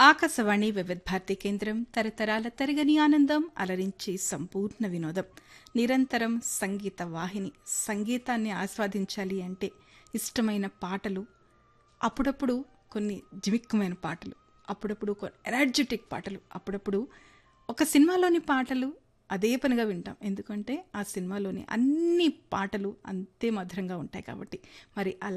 ఆకాశవాణి వివిధ భారతి కేంద్రం తరతరాల తరగని ఆనందం అలరించి సంపూర్ణ వినోదం నిరంతరం సంగీత వాహిని. సంగీతాన్ని ఆస్వాదించాలి అంటే ఇష్టమైన పాటలు, అప్పుడప్పుడు కొన్ని జిమిక్కమైన పాటలు, అప్పుడప్పుడు ఎనర్జెటిక్ పాటలు, అప్పుడప్పుడు ఒక సినిమాలోని పాటలు అదే పనిగా వింటాం. ఎందుకంటే ఆ సినిమాలోని అన్ని పాటలు అంతే మధురంగా ఉంటాయి కాబట్టి. మరి